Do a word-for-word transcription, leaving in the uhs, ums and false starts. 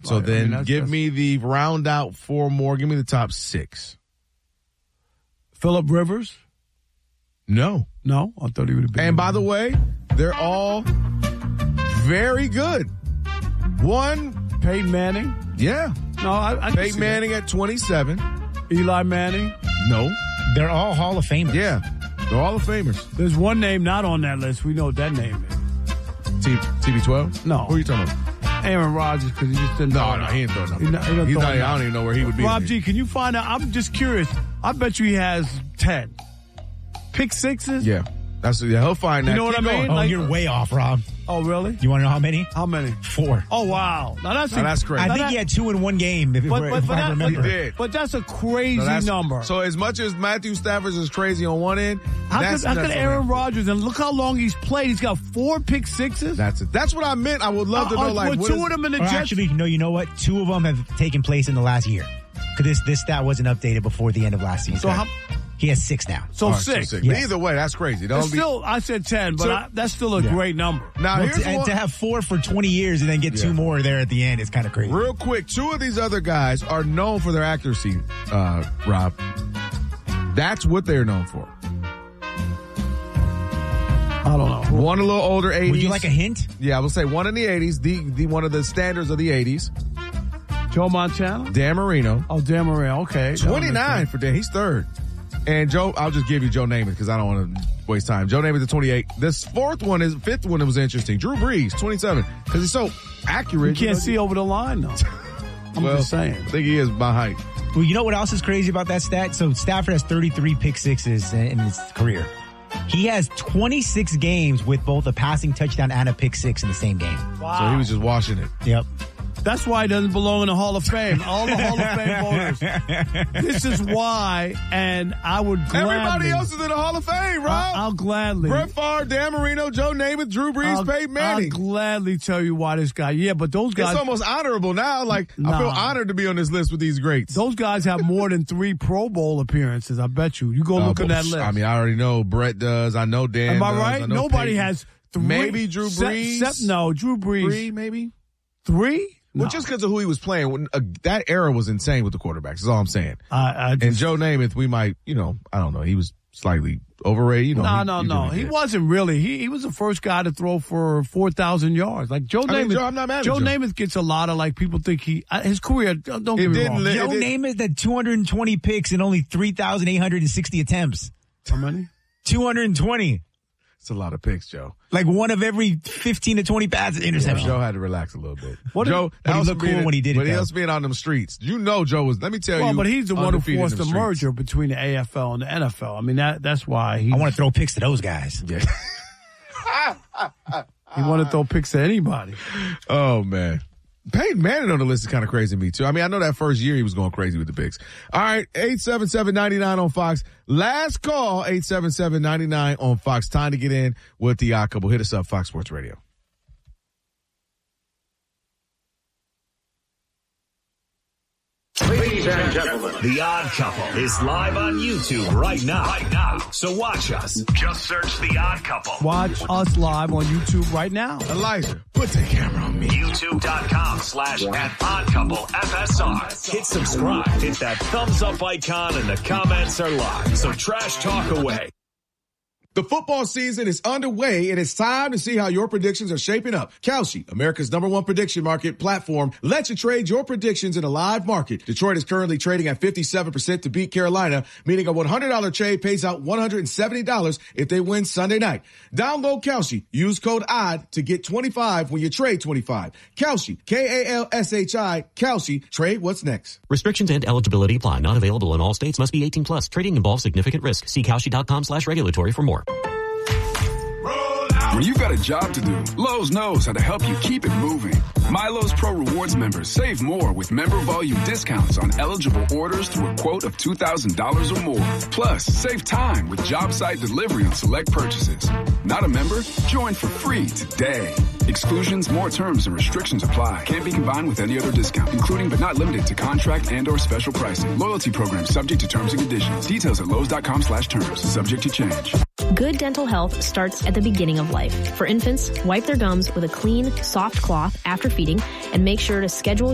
So Right, then I mean, that's- give that's- me the round out four more. Give me the top six. Phillip Rivers? No. No, I thought he would have been. And by the way, they're all very good. One, Peyton Manning? yeah. No, I, I can Peyton see Manning at twenty-seven. that. Eli Manning? No. They're all Hall of Famers. Yeah. They're all the famers. There's one name not on that list. We know what that name is. T- T B twelve? No. Who are you talking about? Aaron Rodgers, because he just didn't No, throw no, it. he ain't throwing nothing. He not- he don't He's throw not, it. I don't even know where he would be. Rob G, can you find out? I'm just curious. I bet you he has ten. Pick sixes? Yeah. That's yeah, he'll find that. You know what Keep I mean? going. Oh, Like- you're way off, Rob. Oh, really? You want to know how many? How many? Four. Oh, wow. Now that's, Now, that's crazy. I now think that- he had two in one game, if, But, if, but, if but, I that, remember. but, did. but that's a crazy No, that's- number. So as much as Matthew Stafford is crazy on one end, how that's, could, how that's could on Aaron the- Rodgers, and look how long he's played, he's got four pick sixes? That's it. That's what I meant. I would love to Uh, know, uh, like, were what two is- of them in the Or Jets? actually, no, you know what? Two of them have taken place in the last year. Because this, this stat wasn't updated before the end of last season. So how- He has six now. So All right, so six. six. Yes. But either way, that's crazy. Don't It's be, still, I said ten, but So- I, that's still a Yeah. great number. now, Well, here's to, and one. to have four for twenty years and then get Yeah. two more there at the end is kind of crazy. Real quick, two of these other guys are known for their accuracy, uh, Rob. That's what they're known for. I don't know. One a little older, eighties. Would you like a hint? Yeah, I will say one in the eighties, the, the one of the standards of the eighties. Joe Montana? Dan Marino. Oh, Dan Marino. Okay. twenty-nine for Dan. He's third. And Joe, I'll just give you Joe Namath because I don't want to waste time. Joe Namath at twenty-eight. This fourth one is, fifth one that was interesting. Drew Brees, twenty-seven. Because he's so accurate. You can't know, see over the line, though. I'm well, just saying. I think he is by height. Well, you know what else is crazy about that stat? So Stafford has thirty-three pick sixes in his career. He has twenty-six games with both a passing touchdown and a pick six in the same game. Wow. So he was just washing it. Yep. That's why he doesn't belong in the Hall of Fame. All the Hall of Fame voters. This is why, and I would gladly. Everybody else is in the Hall of Fame, Rob. I, I'll gladly. Brett Favre, Dan Marino, Joe Namath, Drew Brees, I'll, Peyton I'll Manning. gladly tell you why this guy. Yeah, but those guys. It's almost honorable now. Like, I feel Nah. honored to be on this list with these greats. Those guys have more than three Pro Bowl appearances. I bet you. You go Uh, look at but, that list. I mean, I already know Brett does. I know Dan Am I does. right? I know Nobody Peyton. has three. Maybe Drew Se- Brees. se- no, Drew Brees. Three, maybe. Three? Well, No. just because of who he was playing, when, uh, that era was insane with the quarterbacks. Is all I'm saying. I, I And just, Joe Namath, we might, you know, I don't know. He was slightly overrated. You know, no, he- no, he no. really He did. wasn't really. He he was the first guy to throw for four thousand yards. Like Joe I mean, Namath. Joe, I'm not mad at Joe Joe. Namath gets a lot of like people think he uh, his career. Don't don't It get me didn't wrong. li- Joe did- Namath had two hundred twenty picks and only three thousand eight hundred sixty attempts. How many? two hundred twenty. It's a lot of picks, Joe. Like one of every fifteen to twenty passes interception. Joe had to relax a little bit. What did- Joe, but he else looked being- cool when he did it, But he though. else being on them streets. You know Joe was, let me tell Well, you. but he's the one who undefeated in forced them the streets. merger between the A F L and the N F L. I mean that that's why he I want to throw picks to those guys. Yeah. he wanted to throw picks to anybody. Oh, man. Peyton Manning on the list is kind of crazy to me, too. I mean, I know that first year he was going crazy with the picks. All right, eight seven seven, nine nine on Fox. Last call, eight seven seven, nine nine on Fox. Time to get in with the Odd Couple. Hit us up, Fox Sports Radio. Ladies and gentlemen, The Odd Couple is live on YouTube right now. Right now. So watch us. Just search The Odd Couple. Watch us live on YouTube right now. Elijah, put the camera on me. YouTube.com slash at Odd Couple F S R. Hit subscribe. Hit that thumbs up icon and the comments are live. So trash talk away. The football season is underway, and it's time to see how your predictions are shaping up. Kalshi, America's number one prediction market platform, lets you trade your predictions in a live market. Detroit is currently trading at fifty-seven percent to beat Carolina, meaning a one hundred dollars trade pays out one hundred seventy dollars if they win Sunday night. Download Kalshi. Use code ODD to get twenty-five when you trade twenty-five. Kalshi, K A L S H I, Kalshi. Trade what's next. Restrictions and eligibility apply. Not available in all states. Must be eighteen plus. Trading involves significant risk. See Kalshi.com slash regulatory for more. When you've got a job to do, Lowe's knows how to help you keep it moving. MyLowe's Pro Rewards members save more with member volume discounts on eligible orders through a quote of two thousand dollars or more. Plus, save time with job site delivery on select purchases. Not a member? Join for free today. Exclusions, more terms, and restrictions apply. Can't be combined with any other discount, including but not limited to contract and or special pricing. Loyalty program subject to terms and conditions. Details at Lowe's.com slash terms. Subject to change. Good dental health starts at the beginning of life. For infants, wipe their gums with a clean, soft cloth after feeding and make sure to schedule